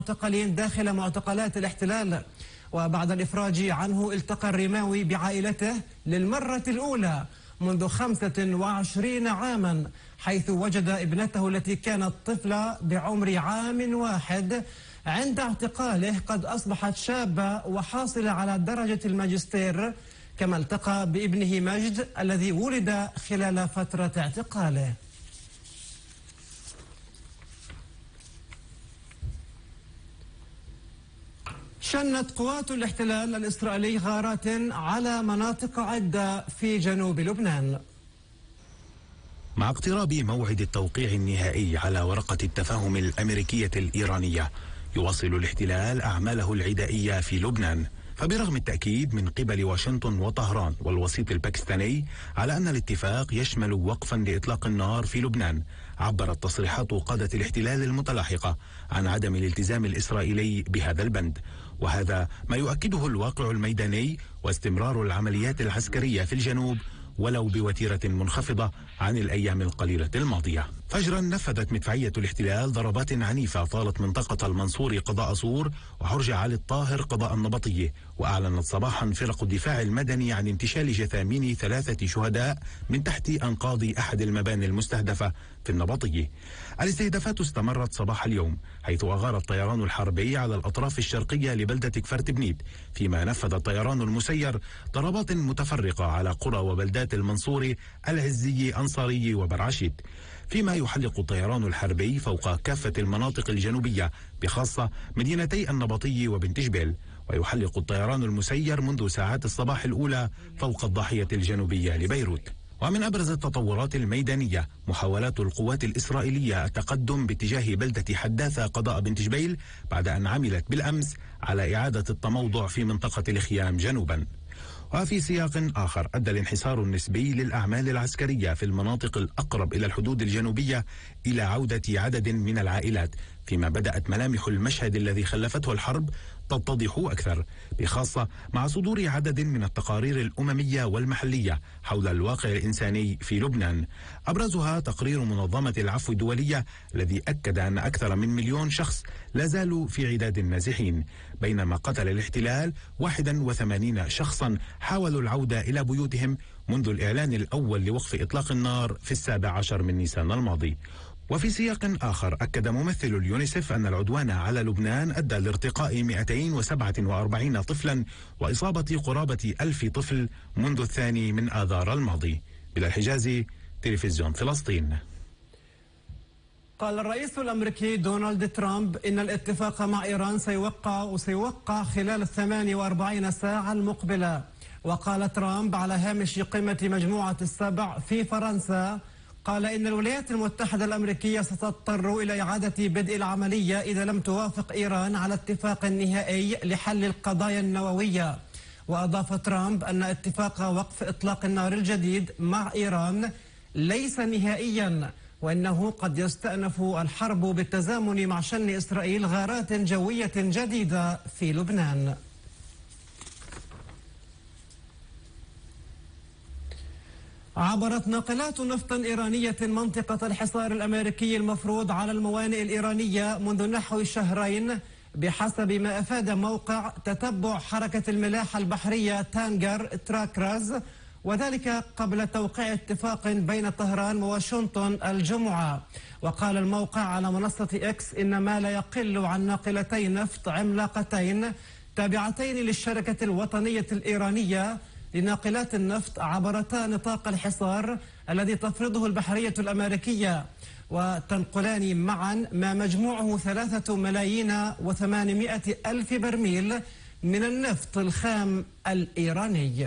معتقلين داخل معتقلات الاحتلال. وبعد الإفراج عنه التقى الرماوي بعائلته للمرة الأولى منذ 25 عاما، حيث وجد ابنته التي كانت طفلة بعمر عام واحد عند اعتقاله قد أصبحت شابة وحاصلة على درجة الماجستير، كما التقى بابنه مجد الذي ولد خلال فترة اعتقاله. شنت قوات الاحتلال الإسرائيلي غارات على مناطق عدة في جنوب لبنان. مع اقتراب موعد التوقيع النهائي على ورقة التفاهم الأمريكية الإيرانية، يواصل الاحتلال أعماله العدائية في لبنان. فبرغم التأكيد من قبل واشنطن وطهران والوسيط الباكستاني على أن الاتفاق يشمل وقفا لإطلاق النار في لبنان، عبرت تصريحات قادة الاحتلال المتلاحقة عن عدم الالتزام الإسرائيلي بهذا البند، وهذا ما يؤكده الواقع الميداني واستمرار العمليات العسكرية في الجنوب ولو بوتيرة منخفضة عن الأيام القليلة الماضية. فجرا نفذت مدفعية الاحتلال ضربات عنيفة طالت منطقة المنصور قضاء صور وحرج علي الطاهر قضاء النبطية. وأعلنت صباحا فرق الدفاع المدني عن انتشال جثامين 3 شهداء من تحت أنقاض أحد المباني المستهدفة في النبطية. الاستهدافات استمرت صباح اليوم، حيث أغار الطيران الحربي على الأطراف الشرقية لبلدة كفرت بنيت، فيما نفذ الطيران المسير ضربات متفرقة على قرى وبلدات المنصوري، العزية، أنصاري وبرعشيد، فيما يحلق الطيران الحربي فوق كافة المناطق الجنوبية بخاصة مدينتي النبطي وبنت جبيل، ويحلق الطيران المسير منذ ساعات الصباح الأولى فوق الضاحية الجنوبية لبيروت. ومن أبرز التطورات الميدانية محاولات القوات الإسرائيلية التقدم باتجاه بلدة حداثة قضاء بنت جبيل بعد أن عملت بالأمس على إعادة التموضع في منطقة الخيام جنوبا. وفي سياق آخر، أدى الانحسار النسبي للأعمال العسكرية في المناطق الأقرب إلى الحدود الجنوبية إلى عودة عدد من العائلات، فيما بدأت ملامح المشهد الذي خلفته الحرب تتضح أكثر، بخاصة مع صدور عدد من التقارير الأممية والمحلية حول الواقع الإنساني في لبنان، أبرزها تقرير منظمة العفو الدولية الذي أكد أن أكثر من 1,000,000 شخص لا زالوا في عداد النازحين، بينما قتل الاحتلال 81 شخصا حاولوا العودة إلى بيوتهم منذ الإعلان الأول لوقف إطلاق النار في 17 من نيسان الماضي. وفي سياق آخر، أكد ممثل اليونيسف أن العدوان على لبنان أدى لارتقاء 247 طفلا وإصابة قرابة 1000 طفل منذ 2 من آذار الماضي. بلال حجازي، تلفزيون فلسطين. قال الرئيس الأمريكي دونالد ترامب إن الاتفاق مع إيران سيوقع خلال 48 ساعة المقبلة. وقال ترامب على هامش قمة مجموعة ال7 في فرنسا، قال إن الولايات المتحدة الأمريكية ستضطر إلى إعادة بدء العملية إذا لم توافق إيران على اتفاق نهائي لحل القضايا النووية. وأضاف ترامب أن اتفاق وقف إطلاق النار الجديد مع إيران ليس نهائيا، وأنه قد يستأنف الحرب بالتزامن مع شن إسرائيل غارات جوية جديدة في لبنان. عبرت ناقلات نفط إيرانية منطقة الحصار الأمريكي المفروض على الموانئ الإيرانية منذ نحو شهرين، بحسب ما أفاد موقع تتبع حركة الملاحة البحرية تانجر تراكراز، وذلك قبل توقيع اتفاق بين طهران وواشنطن الجمعة. وقال الموقع على منصة إكس إن ما لا يقل عن ناقلتين نفط عملاقتين تابعتين للشركة الوطنية الإيرانية لناقلات النفط عبرتا نطاق الحصار الذي تفرضه البحرية الأمريكية، وتنقلان معا ما مجموعه 3,800,000 برميل من النفط الخام الإيراني.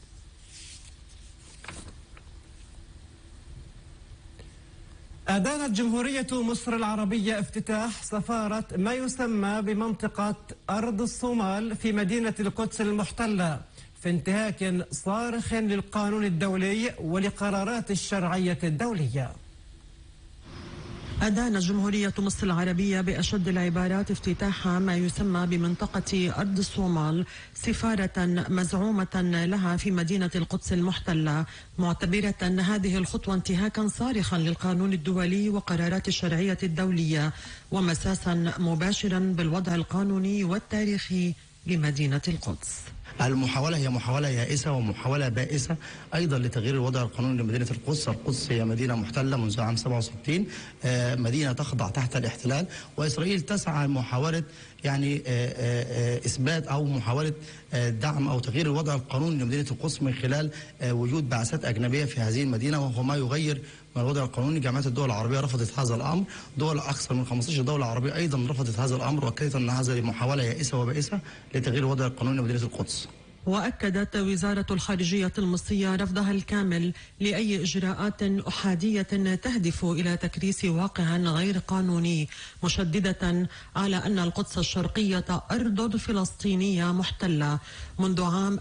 أدانت جمهورية مصر العربية افتتاح سفارة ما يسمى بمنطقة أرض الصومال في مدينة القدس المحتلة، في انتهاك صارخ للقانون الدولي ولقرارات الشرعية الدولية. أدان جمهورية مصر العربية بأشد العبارات افتتاح ما يسمى بمنطقة أرض الصومال سفارة مزعومة لها في مدينة القدس المحتلة، معتبرة هذه الخطوة انتهاكا صارخا للقانون الدولي وقرارات الشرعية الدولية ومساسا مباشرا بالوضع القانوني والتاريخي لمدينة القدس. المحاولة هي محاولة يائسة ومحاولة بائسة أيضا لتغيير الوضع القانوني لمدينة القدس. القدس هي مدينة محتلة منذ عام 67، مدينة تخضع تحت الاحتلال، وإسرائيل تسعى محاولة يعني إثبات أو محاولة دعم أو تغيير الوضع القانوني لمدينة القدس من خلال وجود بعثات أجنبية في هذه المدينة، وهو ما يغير من الوضع القانوني. جامعة الدول العربية رفضت هذا الأمر، دول أكثر من 15 دولة عربية أيضا رفضت هذا الأمر، وأكدت أن هذه محاولة يائسة وبائسة لتغيير الوضع القانوني لمدينة القدس. وأكدت وزارة الخارجية المصرية رفضها الكامل لأي إجراءات أحادية تهدف إلى تكريس واقع غير قانوني، مشددة على أن القدس الشرقية أرض فلسطينية محتلة منذ عام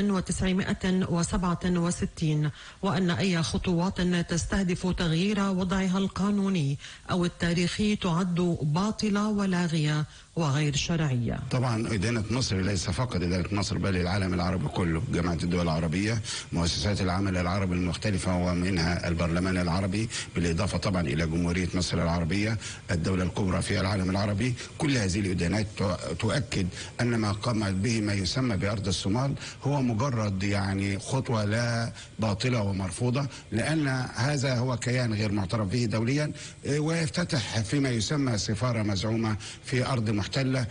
1967، وأن أي خطوات تستهدف تغيير وضعها القانوني أو التاريخي تعد باطلة ولاغية وغير شرعية. طبعا إدانة مصر ليس فقط إدانة مصر بل العالم العربي كله، جامعة الدول العربية، مؤسسات العمل العربي المختلفة ومنها البرلمان العربي، بالإضافة طبعا إلى جمهورية مصر العربية الدولة الكبرى في العالم العربي. كل هذه الإدانات تؤكد أن ما قامت به ما يسمى بأرض الصومال هو مجرد يعني خطوة لا باطلة ومرفوضة، لأن هذا هو كيان غير معترف به دوليا، ويفتتح فيما يسمى سفارة مزعومة في أرض محتلة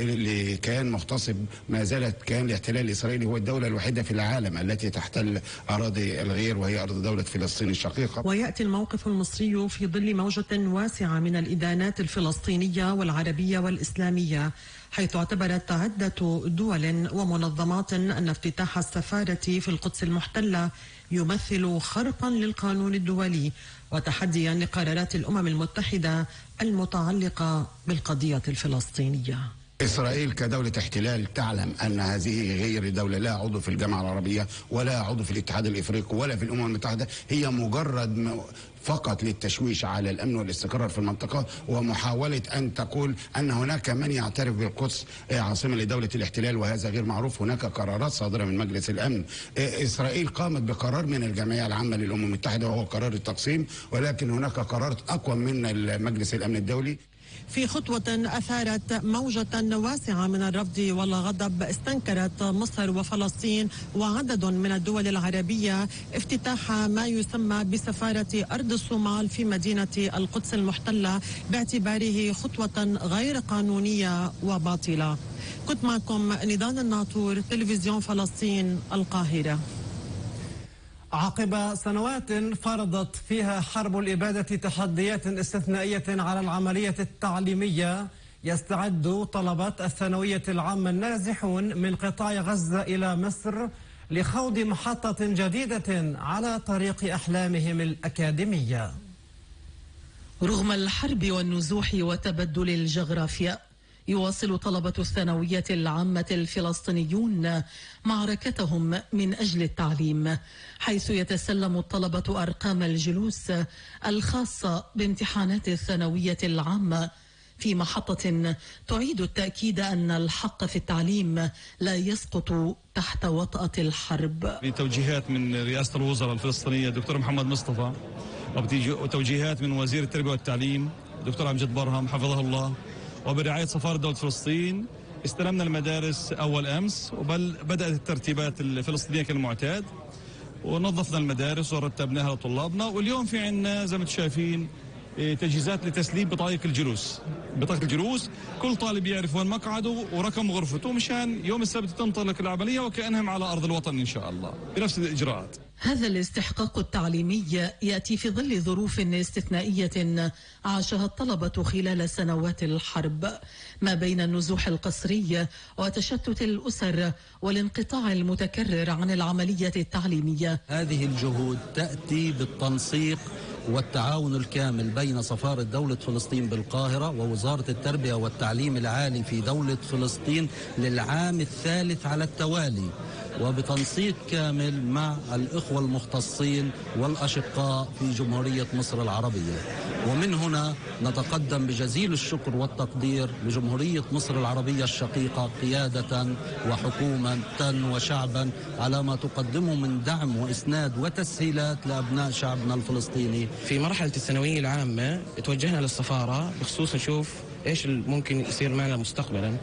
لكيان مغتصب. ما زالت كيان الاحتلال الإسرائيلي هو الدولة الوحيدة في العالم التي تحتل أراضي الغير، وهي أرض دولة فلسطين الشقيقة. ويأتي الموقف المصري في ظل موجة واسعة من الإدانات الفلسطينية والعربية والإسلامية، حيث اعتبرت عدة دول ومنظمات أن افتتاح السفارة في القدس المحتلة يمثل خرقا للقانون الدولي وتحديا لقرارات الأمم المتحدة المتعلقة بالقضية الفلسطينية. إسرائيل كدولة احتلال تعلم أن هذه غير دولة، لا عضو في الجامعة العربية ولا عضو في الاتحاد الإفريقي ولا في الأمم المتحدة، هي مجرد فقط للتشويش على الأمن والاستقرار في المنطقة، ومحاولة أن تقول أن هناك من يعترف بالقدس عاصمة لدولة الاحتلال، وهذا غير معروف. هناك قرارات صادرة من مجلس الأمن. إسرائيل قامت بقرار من الجمعية العامة للأمم المتحدة وهو قرار التقسيم، ولكن هناك قرارات أقوى من مجلس الأمن الدولي. في خطوة أثارت موجة واسعة من الرفض والغضب، استنكرت مصر وفلسطين وعدد من الدول العربية افتتاح ما يسمى بسفارة أرض الصومال في مدينة القدس المحتلة باعتباره خطوة غير قانونية وباطلة. كنت معكم نضال الناطور، تلفزيون فلسطين، القاهرة. عقب سنوات فرضت فيها حرب الإبادة تحديات استثنائية على العملية التعليمية، يستعد طلبة الثانوية العامة النازحون من قطاع غزة إلى مصر لخوض محطة جديدة على طريق أحلامهم الأكاديمية. رغم الحرب والنزوح وتبدل الجغرافيا، يواصل طلبة الثانوية العامة الفلسطينيون معركتهم من أجل التعليم، حيث يتسلم الطلبة أرقام الجلوس الخاصة بامتحانات الثانوية العامة في محطة تعيد التأكيد أن الحق في التعليم لا يسقط تحت وطأة الحرب. بتوجيهات من رئاسة الوزراء الفلسطينية الدكتور محمد مصطفى، وتوجيهات من وزير التربية والتعليم الدكتور أمجد برهم حفظه الله، وبرعاية سفارة دولة فلسطين استلمنا المدارس أول أمس، بدأت الترتيبات الفلسطينية كالمعتاد، ونظفنا المدارس ورتبناها لطلابنا. واليوم في عنا زي ما انتم شايفين تجهيزات لتسليم بطايق الجلوس. بطاقة الجلوس كل طالب يعرف وين مقعده ورقم غرفته، مشان يوم السبت تنطلق العملية وكأنهم على أرض الوطن إن شاء الله بنفس الإجراءات. هذا الاستحقاق التعليمي يأتي في ظل ظروف استثنائية عاشها الطلبة خلال سنوات الحرب، ما بين النزوح القسري وتشتت الأسر والانقطاع المتكرر عن العملية التعليمية. هذه الجهود تأتي بالتنسيق والتعاون الكامل بين سفارة دولة فلسطين بالقاهرة ووزارة التربية والتعليم العالي في دولة فلسطين للعام الثالث على التوالي. وبتنسيق كامل مع الإخوة المختصين والأشقاء في جمهورية مصر العربية. ومن هنا نتقدم بجزيل الشكر والتقدير لجمهورية مصر العربية الشقيقة قيادة وحكومة وشعبا على ما تقدمه من دعم وإسناد وتسهيلات لأبناء شعبنا الفلسطيني. في مرحلة الثانوية العامة توجهنا للسفارة بخصوص نشوف ايش ممكن يصير معنا مستقبلا